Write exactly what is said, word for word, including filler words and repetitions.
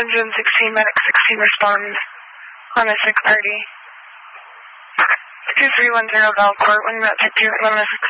Engine sixteen, Medic sixteen, respond on a sick party. two three one zero Valcourt, when you at Tech two, Limited